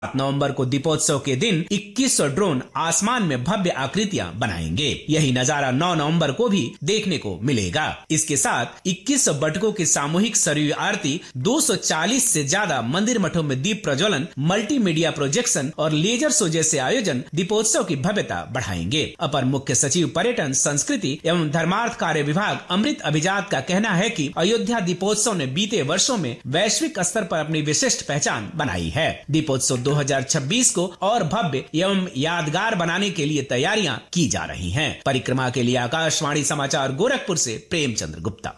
नवंबर को दीपोत्सव के दिन 2100 ड्रोन आसमान में भव्य आकृतियां बनाएंगे। यही नजारा 9 नवंबर को भी देखने को मिलेगा। इसके साथ 2100 बटुकों की सामूहिक सरयू आरती, 240 से ज्यादा मंदिर मठों में दीप प्रज्वलन, मल्टीमीडिया प्रोजेक्शन और लेजर शो जैसे आयोजन दीपोत्सव की भव्यता बढ़ाएंगे। अपर मुख्य सचिव पर्यटन, संस्कृति एवं धर्मार्थ कार्य विभाग अमृत अभिजात का कहना है कि अयोध्या दीपोत्सव ने बीते वर्षों में वैश्विक स्तर पर अपनी विशिष्ट पहचान बनाई है। दीपोत्सव 2026 को और भव्य एवं यादगार बनाने के लिए तैयारियां की जा रही हैं। परिक्रमा के लिए आकाशवाणी समाचार गोरखपुर से Premchandra Gupta.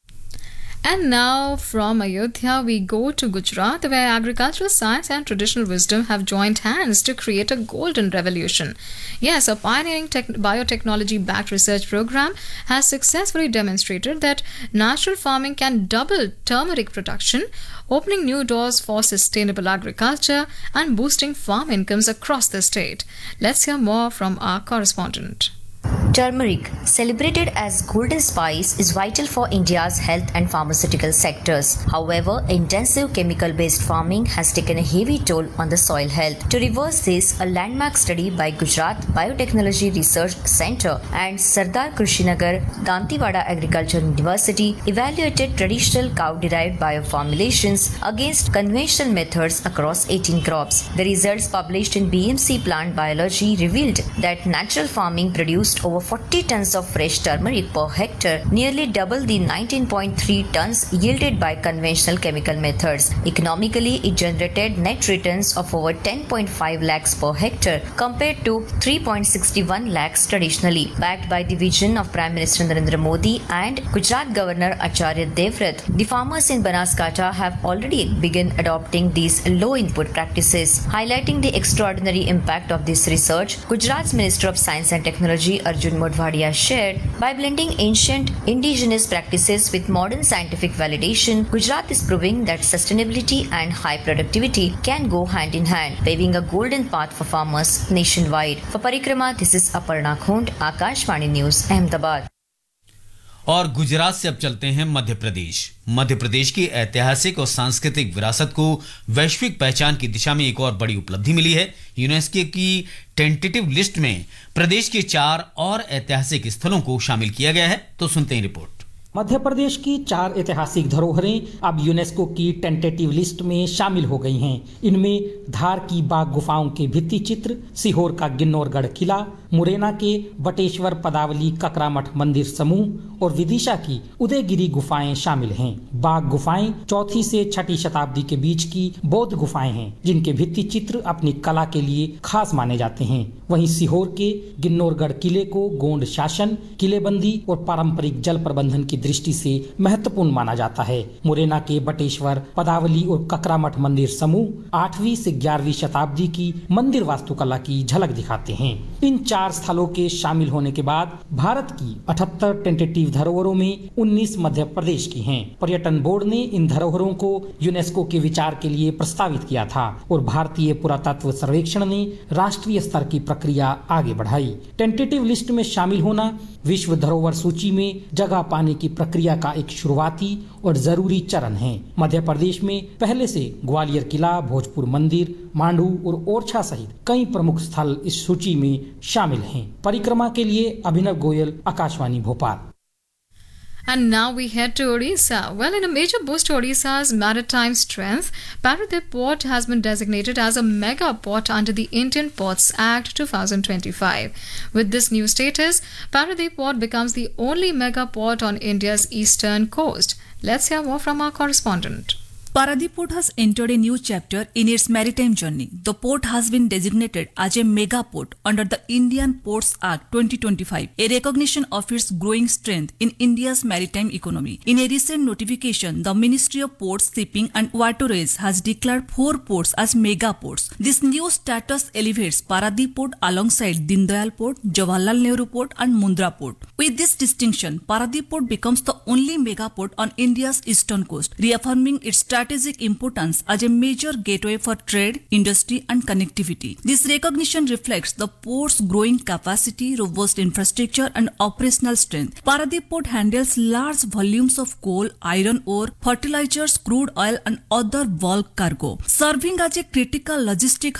And now from Ayodhya we go to Gujarat, where agricultural science and traditional wisdom have joined hands to create a golden revolution. Yes, a pioneering biotechnology-backed research program has successfully demonstrated that natural farming can double turmeric production, opening new doors for sustainable agriculture and boosting farm incomes across the state. Let's hear more from our correspondent. Turmeric, celebrated as golden spice, is vital for India's health and pharmaceutical sectors. However, intensive chemical-based farming has taken a heavy toll on the soil health. To reverse this, a landmark study by Gujarat Biotechnology Research Centre and Sardar Kushinagar Dantewada Agriculture University evaluated traditional cow-derived bioformulations against conventional methods across 18 crops. The results published in BMC Plant Biology revealed that natural farming produced over 40 tons of fresh turmeric per hectare, nearly double the 19.3 tons yielded by conventional chemical methods. Economically, it generated net returns of over 10.5 lakhs per hectare compared to 3.61 lakhs traditionally. Backed by the vision of Prime Minister Narendra Modi and Gujarat Governor Acharya Devvrat, the farmers in Banaskantha have already begun adopting these low-input practices. Highlighting the extraordinary impact of this research, Gujarat's Minister of Science and Technology Arjun Modhwadia shared, by blending ancient indigenous practices with modern scientific validation, Gujarat is proving that sustainability and high productivity can go hand in hand, paving a golden path for farmers nationwide. For Parikrama, this is Aparna Khund, Akashvani News, Ahmedabad. और गुजरात से अब चलते हैं मध्य प्रदेश। मध्य प्रदेश की ऐतिहासिक और सांस्कृतिक विरासत को वैश्विक पहचान की दिशा में एक और बड़ी उपलब्धि मिली है। यूनेस्को की टेंटेटिव लिस्ट में प्रदेश के 4 और ऐतिहासिक स्थलों को शामिल किया गया है। तो सुनते हैं रिपोर्ट। मध्य प्रदेश की 4 ऐतिहासिक धरोहरें अब यूनेस्को की टेंटेटिव लिस्ट में शामिल हो गई हैं। इनमें धार की बाघ गुफाओं के भित्ति चित्र, सीहोर का गिन्नौरगढ़ किला, मुरैना के बटेश्वर पदावली ककरामठ मंदिर समूह और विदिशा की उदयगिरी गुफाएं शामिल हैं। बाघ गुफाएं 4वीं से 6वीं शताब्दी के बीच की बौद्ध गुफाएं हैं, जिनके भित्ति चित्र अपनी कला के लिए खास माने जाते हैं। वहीं सीहोर के गिन्नौरगढ़ किले को गोंड शासन, किलेबंदी और पारंपरिक जल प्रबंधन की दृष्टि से महत्वपूर्ण माना जाता है। मुरैना के बटेश्वर पदावली और ककरामठ मंदिर समूह 8वीं से 11वीं शताब्दी की मंदिर वास्तुकला की झलक दिखाते हैं। इन 4 स्थलों के शामिल होने के बाद भारत की 78 टेंटेटिव धरोहरों में 19 मध्य प्रदेश की हैं। पर्यटन बोर्ड ने इन धरोहरों को यूनेस्को के विचार के लिए प्रस्तावित किया था और भारतीय पुरातत्व सर्वेक्षण ने राष्ट्रीय स्तर की प्रक्रिया आगे बढ़ाई। टेंटेटिव लिस्ट में शामिल होना विश्व धरोहर सूची में जगह पाने की प्रक्रिया का एक शुरुआती और जरूरी चरण है। मध्य प्रदेश में पहले से ग्वालियर किला, भोजपुर मंदिर, मांडू और ओरछा सहित कई प्रमुख स्थल इस सूची में शामिल हैं। परिक्रमा के लिए Abhinav Goyal, Akashvani Bhopal. And now we head to Odisha. Well, in a major boost to Odisha's maritime strength, Paradip Port has been designated as a mega port under the Indian Ports Act 2025. With this new status, Paradip Port becomes the only mega port on India's eastern coast. Let's hear more from our correspondent. Paradip Port has entered a new chapter in its maritime journey. The port has been designated as a mega port under the Indian Ports Act 2025, a recognition of its growing strength in India's maritime economy. In a recent notification, the Ministry of Ports, Shipping and Waterways has declared 4 ports as mega ports. This new status elevates Paradip Port alongside Deen Dayal Port, Jawaharlal Nehru Port and Mundra Port. With this distinction, Paradip Port becomes the only mega port on India's eastern coast, reaffirming its status strategic importance as a major gateway for trade, industry, and connectivity. This recognition reflects the port's growing capacity, robust infrastructure, and operational strength. Paradip Port handles large volumes of coal, iron ore, fertilizers, crude oil, and other bulk cargo, serving as a critical logistic